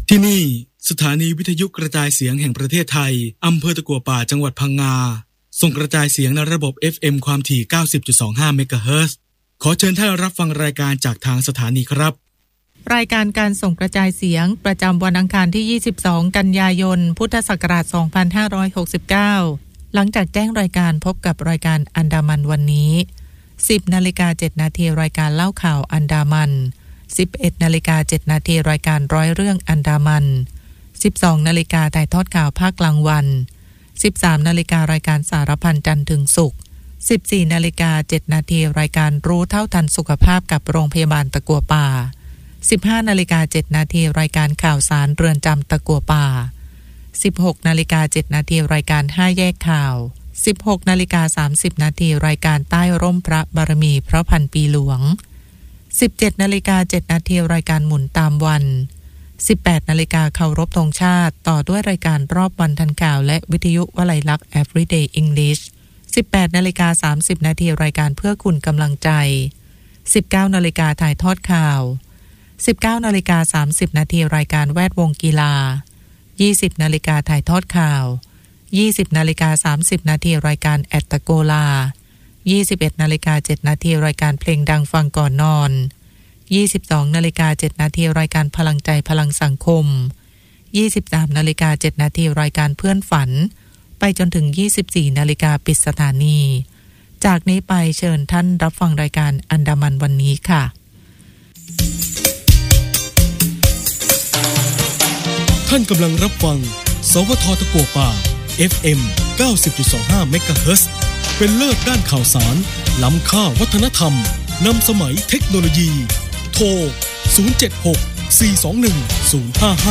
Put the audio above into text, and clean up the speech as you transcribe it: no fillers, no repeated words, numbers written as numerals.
ที่นี่สถานีวิทยุกระจายเสียงแห่งประเทศไทยอำเภอตะกั่วป่าจังหวัดพังงาส่งกระจายเสียงในระบบ FM ความถี่ 90.25 เมกะเฮิรตซ์ขอเชิญท่านรับฟังรายการจากทางสถานีครับรายการการส่งกระจายเสียงประจำวันอังคารที่22กันยายนพุทธศักราช2569หลังจากแจ้งรายการพบกับรายการอันดามันวันนี้ 10:07 น.รายการเล่าข่าวอันดามัน 11:07 น.รายการร้อยเรื่องอันดามัน 12:00 น.ถ่ายทอดข่าวภาคกลางวัน 13:00 น.รายการสารพันจันทร์ถึงศุกร์ 14:07 น.รายการรู้เท่าทันสุขภาพกับโรงพยาบาลตะกั่วป่า 15:07 น.รายการข่าวสารเรือนจำตะกั่วป่า 16:07 น.รายการ5แยกข่าว 16:30 น.รายการใต้ร่มพระบารมีพระพันปีหลวง 17:07 น.รายการหมุนตามวัน 18:00 น.เคารพธงชาติต่อด้วยรายการรอบวันทันข่าวและวิทยุวลัยลักษณ์ Everyday English 18:30 น.รายการเพื่อคุณกำลังใจ 19:00 น.ถ่ายทอดข่าว 19:30 น.รายการแวดวงกีฬา 20:00 น.ถ่ายทอดข่าว 20:30 น.รายการแอตตะโกลา 21:07 น.รายการเพลงดังฟังก่อนนอน 22:07 น.รายการพลังใจพลังสังคม 23:07 น.รายการเพื่อนฝันไปจนถึง 24:00 น.ปิดสถานีจากนี้ไปเชิญท่านรับฟังรายการอันดามันวันนี้ค่ะท่านกำลังรับฟังสวท.ตะกั่วป่า FM 90.25 เมกะเฮิรตซ์เป็นเลิศด้านข่าวสารล้ำค่าวัฒนธรรมนำสมัยเทคโนโลยีโทร 076 421 055